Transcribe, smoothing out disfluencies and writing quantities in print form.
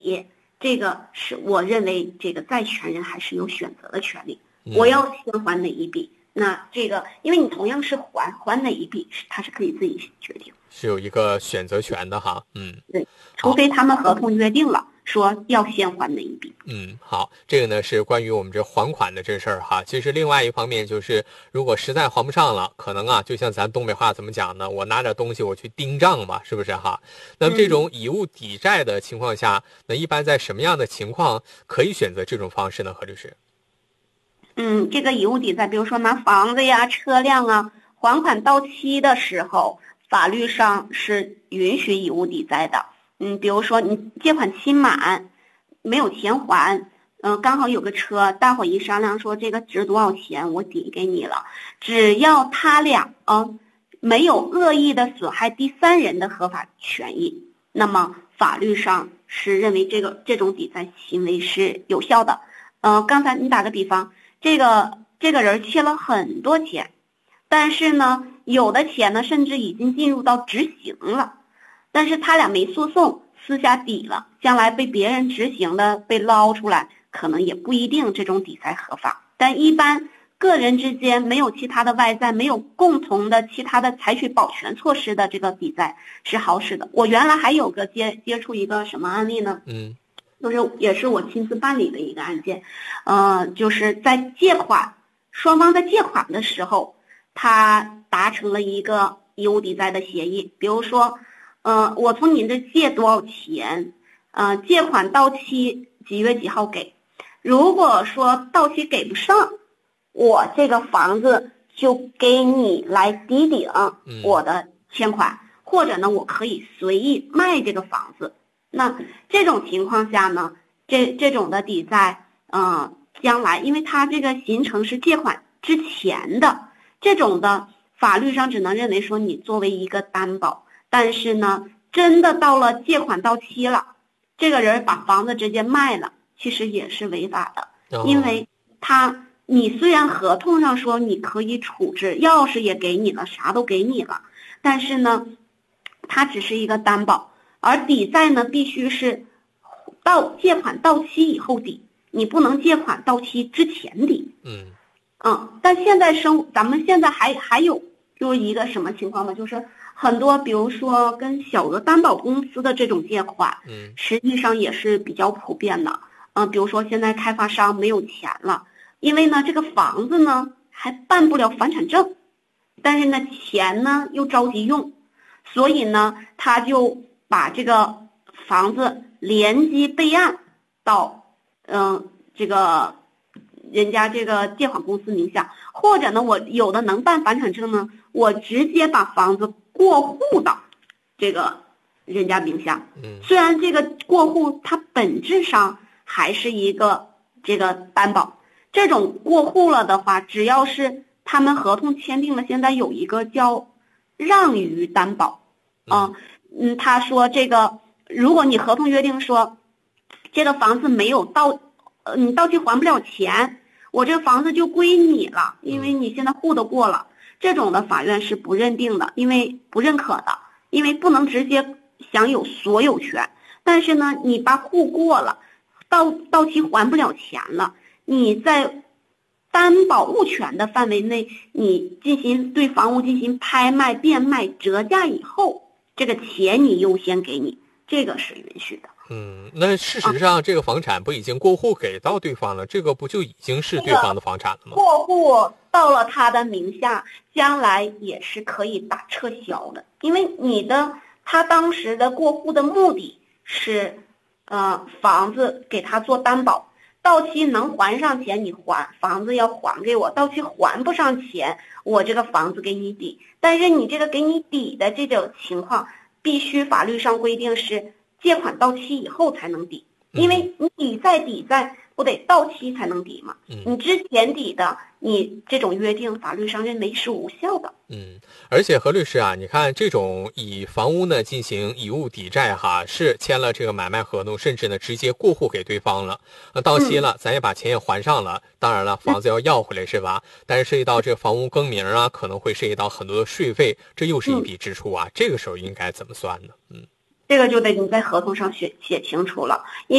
这个是我认为这个债权人还是有选择的权利。我要先还哪一笔，那这个因为你同样是还哪一笔，他是可以自己决定， 是有一个选择权的哈。 对，除非他们合同约定了说要先还哪一笔。 好，这个呢是关于我们这还款的这事儿哈。其实另外一方面就是，如果实在还不上了，可能啊，就像咱东北话怎么讲呢？我拿点东西我去盯账吧，是不是哈？那么这种以物抵债的情况下，那一般在什么样的情况可以选择这种方式呢？何律师？ 这个以物抵债，比如说拿房子呀、车辆啊，还款到期的时候，法律上是允许以物抵债的。比如说你借款期满，没有钱还，刚好有个车，大伙一商量说这个值多少钱，我抵给你了，只要他俩没有恶意的损害第三人的合法权益，那么法律上是认为这种抵债行为是有效的。刚才你打个比方。这个人欠了很多钱，但是呢，有的钱呢甚至已经进入到执行了，但是他俩没诉讼，私下抵了，将来被别人执行的被捞出来，可能也不一定这种抵债合法。但一般个人之间没有其他的外债，没有共同的其他的采取保全措施的这个抵债是好使的。我原来还有个接触一个什么案例呢？就是也是我亲自办理的一个案件，就是在双方在借款的时候，他达成了一个以物抵债的协议。比如说，我从您这借多少钱，借款到期几月几号给，如果说到期给不上，我这个房子就给你来抵顶我的欠款，或者呢，我可以随意卖这个房子。那这种情况下呢，这种的抵债，将来因为它这个形成是借款之前的，这种的法律上只能认为说你作为一个担保，但是呢，真的到了借款到期了，这个人把房子直接卖了，其实也是违法的，因为你虽然合同上说你可以处置，钥匙也给你了，啥都给你了，但是呢，它只是一个担保。而抵债呢，必须是借款到期以后抵，你不能借款到期之前抵。但现在咱们现在还有就是一个什么情况呢？就是很多比如说跟小额担保公司的这种借款，实际上也是比较普遍的。比如说现在开发商没有钱了，因为呢这个房子呢还办不了房产证，但是呢钱呢又着急用，所以呢他就把这个房子联机备案到这个人家这个借款公司名下，或者呢我有的能办房产证呢，我直接把房子过户到这个人家名下。虽然这个过户它本质上还是一个这个担保，这种过户了的话，只要是他们合同签订了，现在有一个叫让与担保他说这个，如果你合同约定说，这个房子没有你到期还不了钱，我这个房子就归你了，因为你现在户都过了，这种的法院是不认定的，因为不认可的，因为不能直接享有所有权。但是呢，你把户过了，到期还不了钱了，你在担保物权的范围内，你对房屋进行拍卖、变卖、折价以后，这个钱你优先给你，这个是允许的。 那事实上这个房产不已经过户给到对方了，这个不就已经是对方的房产了吗？ 过户到了他的名下，将来也是可以打撤销的，因为他当时的过户的目的是房子给他做担保，到期能还上钱你房子要还给我，到期还不上钱我这个房子给你抵，但是你这个给你抵的这种情况必须法律上规定是借款到期以后才能抵，因为你抵债不得到期才能抵吗？你之前抵的，你这种约定法律上认为是无效的。 而且何律师啊，你看这种以房屋呢进行以物抵债是签了这个买卖合同，甚至呢直接过户给对方了，到期了咱也把钱也还上了，当然了房子要回来是吧？但是涉及到这个房屋更名可能会涉及到很多的税费，这又是一笔支出这个时候应该怎么算呢？ 这个就得你在合同上写清楚了。因